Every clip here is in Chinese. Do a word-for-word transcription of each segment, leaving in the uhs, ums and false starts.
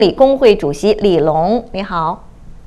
理工会主席李龙，你好。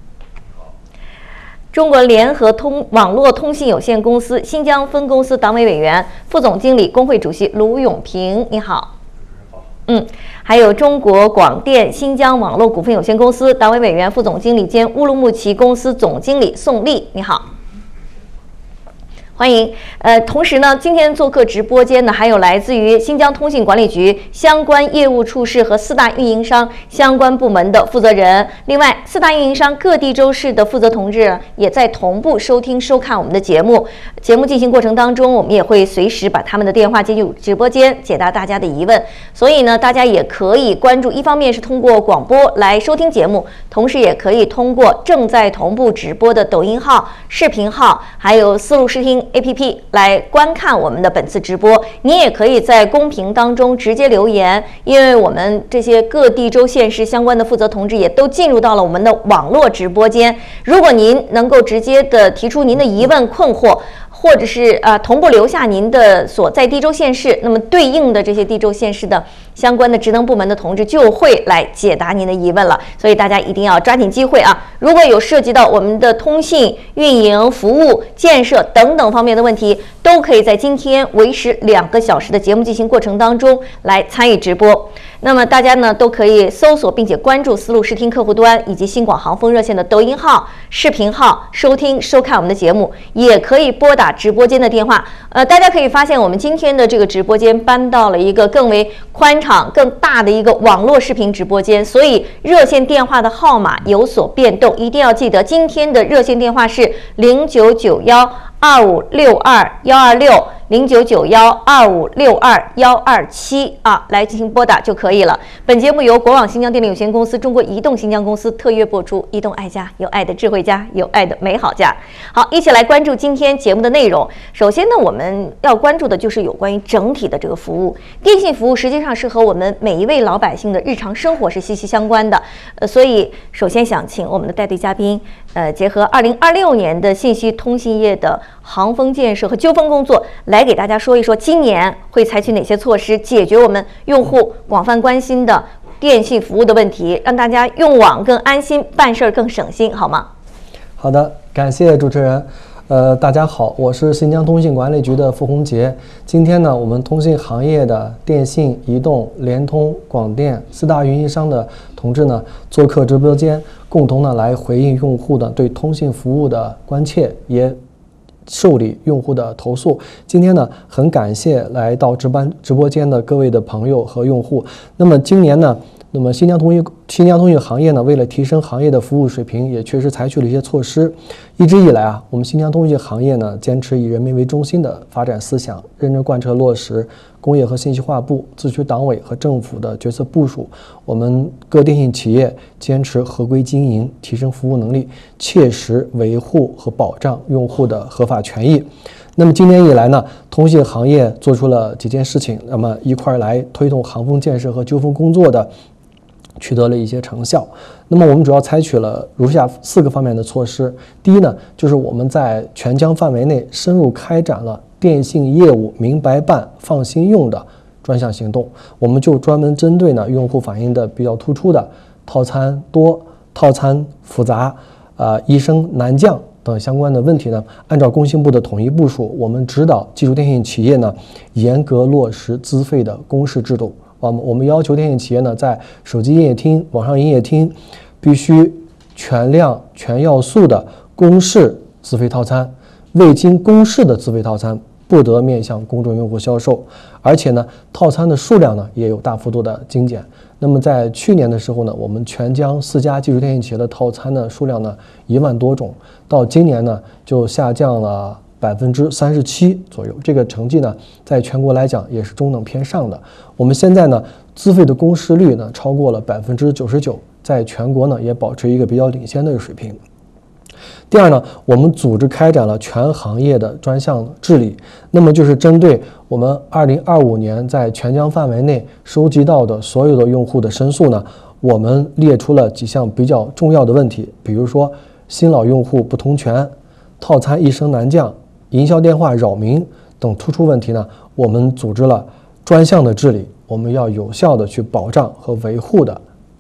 中国联合通网络通信有限公司新疆分公司党委委员、副总经理、工会主席卢永平，你好。嗯，还有中国广电新疆网络股份有限公司党委委员、副总经理兼乌鲁木齐公司总经理宋丽，你好。欢迎，呃，同时呢，今天做客直播间呢，还有来自于新疆通信管理局相关业务处室和四大运营商相关部门的负责人。另外，四大运营商各地州市的负责同志也在同步收听收看我们的节目。节目进行过程当中，我们也会随时把他们的电话接入直播间，解答大家的疑问。所以呢，大家也可以关注，一方面是通过广播来收听节目，同时也可以通过正在同步直播的抖音号、视频号，还有思路视听A P P 来观看我们的本次直播。您也可以在公屏当中直接留言，因为我们这些各地州县市相关的负责同志也都进入到了我们的网络直播间。如果您能够直接的提出您的疑问困惑，或者是呃同步留下您的所在地州县市，那么对应的这些地州县市的相关的职能部门的同志就会来解答您的疑问了。所以大家一定要抓紧机会啊！如果有涉及到我们的通信运营、服务、建设等等方面的问题，都可以在今天为时两个小时的节目进行过程当中来参与直播。那么大家呢都可以搜索并且关注思路视听客户端以及新广航风热线的抖音号、视频号，收听收看我们的节目，也可以拨打直播间的电话。呃，大家可以发现我们今天的这个直播间搬到了一个更为宽敞、更大的一个网络视频直播间，所以热线电话的号码有所变动，一定要记得今天的热线电话是零九九幺二五六二幺二六。零九九幺二五六二幺二七啊，来进行拨打就可以了。本节目由国网新疆电力有限公司、中国移动新疆公司特约播出。移动爱家，有爱的智慧家，有爱的美好家。好，一起来关注今天节目的内容。首先呢，我们要关注的就是有关于整体的这个服务。电信服务实际上是和我们每一位老百姓的日常生活是息息相关的。呃，所以首先想请我们的带队嘉宾，呃，结合二零二六年的信息通信业的航风建设和纠纷工作，来给大家说一说今年会采取哪些措施解决我们用户广泛关心的电信服务的问题，让大家用网更安心，办事更省心，好吗？ 好的，感谢主持人。呃，大家好，我是新疆通信管理局的付洪杰。今天呢，我们通信行业的电信、移动、联通、广电四大运营商的同志呢，做客直播间，共同呢来回应用户的对通信服务的关切，也受理用户的投诉。今天呢，很感谢来到直播直播间的各位的朋友和用户。那么今年呢，那么新疆通信新疆通信行业呢，为了提升行业的服务水平，也确实采取了一些措施。一直以来啊，我们新疆通信行业呢，坚持以人民为中心的发展思想，认真贯彻落实工业和信息化部、自区党委和政府的决策部署。我们各电信企业坚持合规经营，提升服务能力，切实维护和保障用户的合法权益。那么今年以来呢，通信行业做出了几件事情，那么一块来推动航风建设和纠纷工作的取得了一些成效。那么我们主要采取了如下四个方面的措施。第一呢，就是我们在全疆范围内深入开展了电信业务明白办、放心用的专项行动。我们就专门针对呢用户反映的比较突出的套餐多、套餐复杂、呃医生难降等相关的问题呢，按照工信部的统一部署，我们指导技术电信企业呢严格落实资费的公示制度。我们我们要求电信企业呢，在手机营业厅、网上营业厅必须全量全要素的公示资费套餐，未经公示的资费套餐不得面向公众用户销售。而且呢，套餐的数量呢也有大幅度的精简。那么在去年的时候呢，我们全疆四家技术电信企业的套餐的数量呢一万多种，到今年呢就下降了百分之三十七左右，这个成绩呢，在全国来讲也是中等偏上的。我们现在呢，资费的公示率呢超过了百分之九十九，在全国呢也保持一个比较领先的水平。第二呢，我们组织开展了全行业的专项治理，那么就是针对我们二零二五年在全疆范围内收集到的所有的用户的申诉呢，我们列出了几项比较重要的问题，比如说新老用户不同权、套餐一声难降、营销电话扰民等突出问题呢，我们组织了专项的治理，我们要有效的去保障和维护的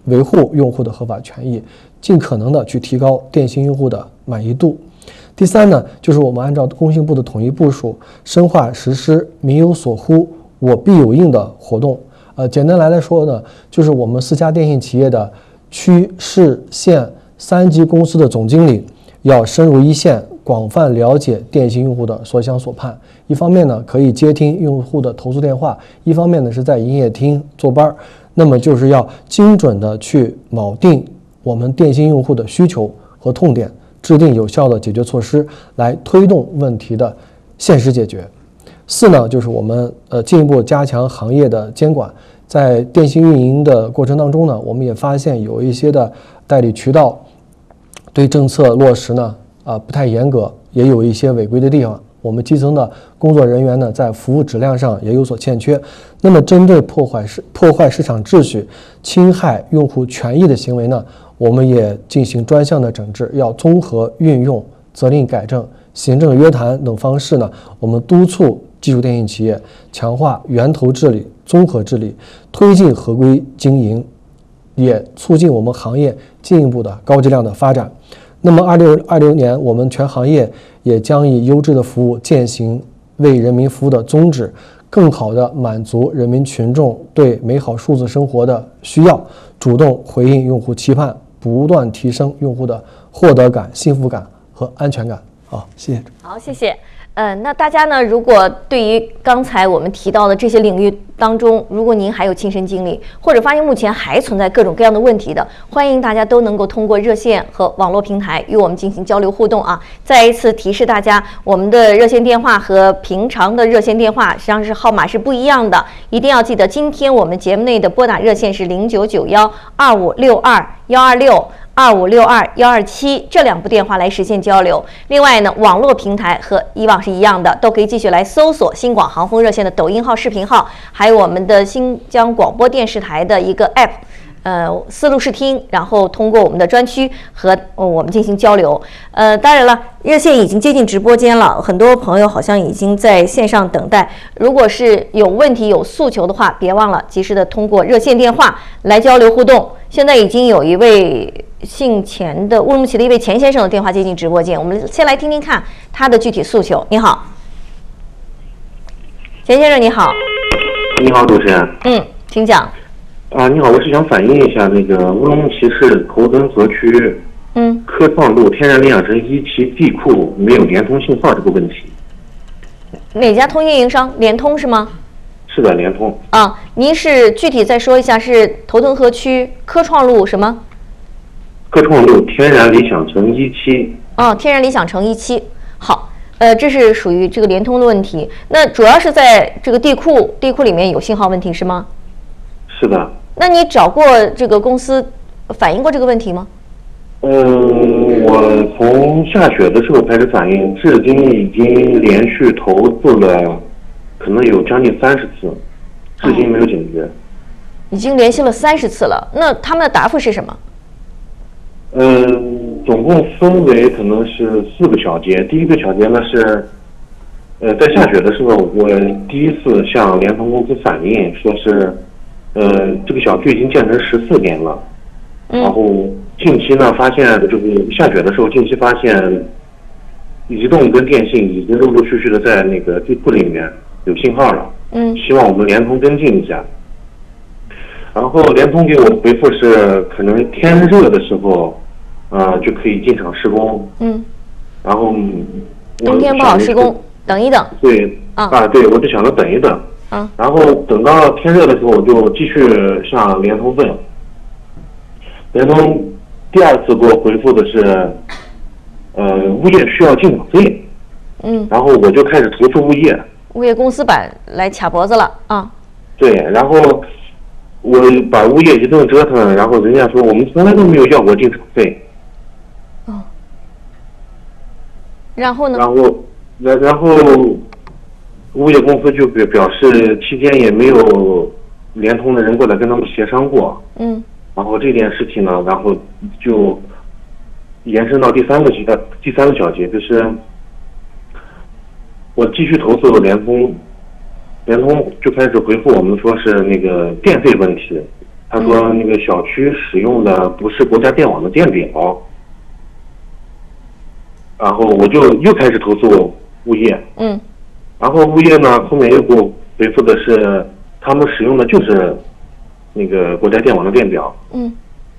维护用户的合法权益，尽可能的去提高电信用户的满意度。第三呢，就是我们按照工信部的统一部署，深化实施民有所呼，我必有应的活动。呃，简单来来说呢，就是我们四家电信企业的区、市、县三级公司的总经理要深入一线，广泛了解电信用户的所想所盼。一方面呢，可以接听用户的投诉电话；一方面呢，是在营业厅坐班。那么就是要精准的去铆定我们电信用户的需求和痛点，制定有效的解决措施，来推动问题的现实解决。四呢，就是我们呃进一步加强行业的监管。在电信运营的过程当中呢，我们也发现有一些的代理渠道对政策落实呢啊、呃、不太严格，也有一些违规的地方。我们基层的工作人员呢，在服务质量上也有所欠缺。那么，针对破坏市破坏市场秩序、侵害用户权益的行为呢，我们也进行专项的整治，要综合运用责令改正、行政约谈等方式呢，我们督促技术电信企业强化源头治理、综合治理，推进合规经营，也促进我们行业进一步的高质量的发展。那么，二六二六年，我们全行业也将以优质的服务践行为人民服务的宗旨，更好地满足人民群众对美好数字生活的需要，主动回应用户期盼，不断提升用户的获得感、幸福感和安全感。好，谢谢。 好，谢谢。呃，那大家呢，如果对于刚才我们提到的这些领域当中，如果您还有亲身经历，或者发现目前还存在各种各样的问题的，欢迎大家都能够通过热线和网络平台与我们进行交流互动啊。再一次提示大家，我们的热线电话和平常的热线电话实际上是号码是不一样的，一定要记得，今天我们节目内的拨打热线是零九九幺二五六二幺二六。二五六二幺二七这两部电话来实现交流。另外呢，网络平台和以往是一样的，都可以继续来搜索新广航风热线的抖音号、视频号，还有我们的新疆广播电视台的一个 app， 呃，思路视听，然后通过我们的专区和、呃、我们进行交流。呃，当然了，热线已经接近直播间了，很多朋友好像已经在线上等待。如果是有问题、有诉求的话，别忘了及时的通过热线电话来交流互动。现在已经有一位姓钱的乌鲁木齐的一位钱先生的电话接进直播间，我们先来听听看他的具体诉求。你好，钱先生，你好。 你好，主持人。 嗯，请讲。 啊，你好，我是想反映一下那个乌鲁木齐市头墩河区， 嗯， 科创路天然理想城一期地库没有联通信号这个问题。 哪家通信运营商？联通是吗？ 是的，联通。 啊，您是具体再说一下，是头墩河区科创路什么？ 科创路天然理想城一期。 哦，天然理想城一期。好，呃，这是属于这个联通的问题。那主要是在这个地库，地库里面有信号问题是吗？ 是的。 那你找过这个公司反映过这个问题吗？ 嗯，我从下雪的时候开始反映，至今已经连续投诉了，可能有将近三十次，至今没有解决。哦， 已经联系了三十次了，那他们的答复是什么？ 嗯，总共分为可能是四个小节。第一个小节呢是，呃，在下雪的时候，我第一次向联通公司反映，说是，呃，这个小区已经建成十四年了， 嗯、 然后近期呢发现，这个下雪的时候，近期发现，移动跟电信已经陆陆续续的在那个地库里面有信号了， 嗯， 希望我们联通跟进一下。然后联通给我的回复是，可能天热的时候，呃，就可以进场施工。嗯。然后冬天不好施工，等一等。 对。啊, 啊，对，我就想着等一等。 啊。 然后等到天热的时候，我就继续向联通问。联通第二次给我回复的是，呃，物业需要进场费。 嗯。 然后我就开始投诉物业。 物业公司把来卡脖子了啊。 对，然后。我把物业一顿折腾，然后人家说我们从来都没有要过进场费。 哦。然后呢？ 然后，然然后，物业公司就表表示期间也没有联通的人过来跟他们协商过。 嗯。 然后这件事情呢，然后就延伸到第三个呃第三个小节，就是我继续投诉联通。联通就开始回复我们说是那个电费问题， 他说那个小区使用的不是国家电网的电表，然后我就又开始投诉物业， 嗯， 然后物业呢后面又给我回复的是他们使用的就是那个国家电网的电表， 嗯，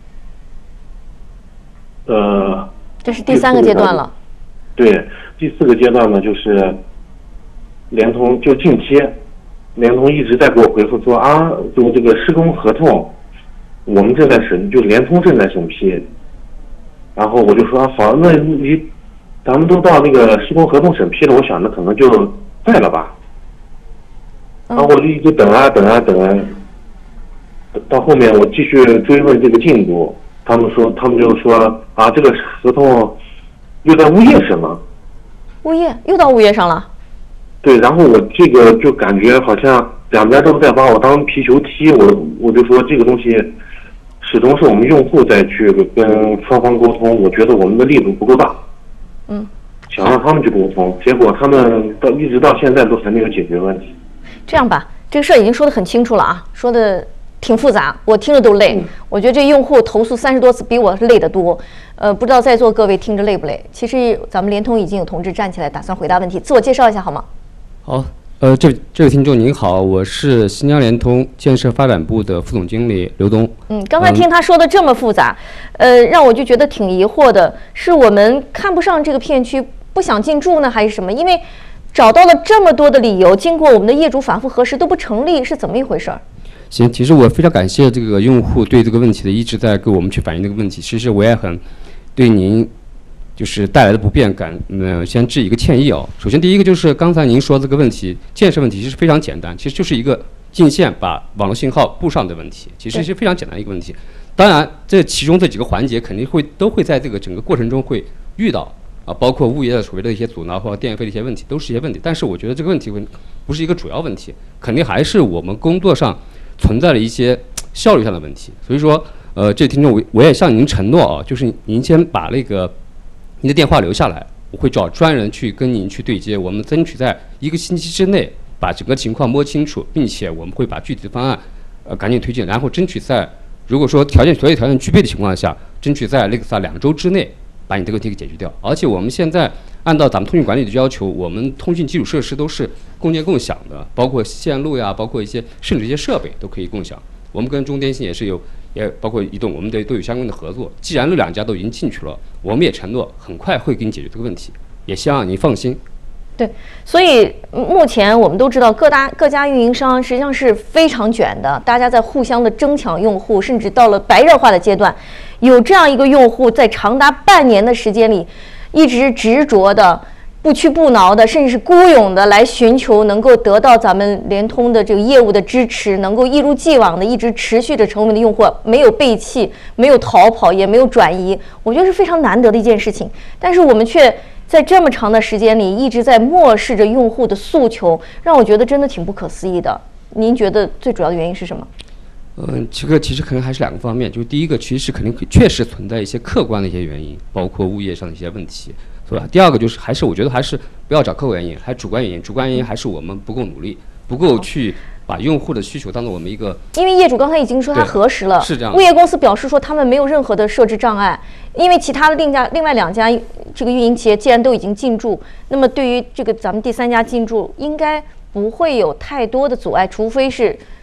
呃， 这是第三个阶段了。 对，第四个阶段呢就是联通，就近期联通一直在给我回复说啊，就这个施工合同我们正在审，就联通正在审批，然后我就说、啊、好，那你咱们都到那个施工合同审批了，我想那可能就在了吧，然后我就一直等啊等啊等啊，到后面我继续追问这个进度，他们说他们就说啊，这个合同又在物业审了， 物业又到物业上了。 对，然后我这个就感觉好像两边都在把我当皮球踢，我我就说这个东西始终是我们用户在去跟双方沟通，我觉得我们的力度不够大， 嗯， 想让他们去沟通，结果他们到一直到现在都还没有解决问题。 这样吧，这个事儿已经说得很清楚了啊，说的挺复杂，我听着都累。嗯、我觉得这用户投诉三十多次，比我累得多。呃，不知道在座各位听着累不累？其实咱们联通已经有同志站起来，打算回答问题，自我介绍一下好吗？ 好，呃，这这位听众您好，我是新疆联通建设发展部的副总经理刘东。 嗯，刚才听他说的这么复杂，嗯、呃，让我就觉得挺疑惑的，是我们看不上这个片区，不想进驻呢，还是什么？因为找到了这么多的理由，经过我们的业主反复核实都不成立，是怎么一回事儿？ 行，其实我非常感谢这个用户对这个问题的一直在给我们去反映这个问题。其实我也很对您就是带来的不便感，嗯，先致一个歉意哦。首先，第一个就是刚才您说这个问题，建设问题其实非常简单，其实就是一个进线把网络信号布上的问题，其实是非常简单的一个问题。当然，这其中这几个环节肯定会都会在这个整个过程中会遇到啊，包括物业的所谓的一些阻挠或者电费的一些问题，都是一些问题。但是我觉得这个问题不是一个主要问题，肯定还是我们工作上存在了一些效率上的问题。所以说，呃，这听众我我也向您承诺啊，就是您先把那个您的电话留下来，我会找专人去跟您去对接，我们争取在一个星期之内把整个情况摸清楚，并且我们会把具体的方案呃赶紧推进，然后争取在如果说条件所有条件具备的情况下，争取在那个在两周之内把你这个问题给解决掉。而且我们现在按照咱们通信管理的要求，我们通信基础设施都是共建共享的，包括线路呀，包括一些甚至一些设备都可以共享。我们跟中电信也是有，也包括移动，我们都都有相关的合作。既然这两家都已经进去了，我们也承诺很快会给你解决这个问题，也希望您放心。 对，所以目前我们都知道各大各家运营商实际上是非常卷的，大家在互相的争抢用户，甚至到了白热化的阶段。有这样一个用户在长达半年的时间里，一直执着的、不屈不挠的，甚至是孤勇的来寻求能够得到咱们联通的这个业务的支持，能够一如既往的一直持续着成为我们的用户，没有背弃，没有逃跑，也没有转移，我觉得是非常难得的一件事情。但是我们却在这么长的时间里一直在漠视着用户的诉求，让我觉得真的挺不可思议的。您觉得最主要的原因是什么？ 嗯，这个其实可能还是两个方面，就是第一个，其实肯定确实存在一些客观的一些原因，包括物业上的一些问题，对吧？第二个就是还是我觉得还是不要找客观原因，还主观原因，主观原因还是我们不够努力，不够去把用户的需求当做我们一个。 因为业主刚才已经说他核实了， 是这样。 物业公司表示说他们没有任何的设置障碍，因为其他的另家另外两家这个运营企业既然都已经进驻，那么对于这个咱们第三家进驻应该不会有太多的阻碍，除非是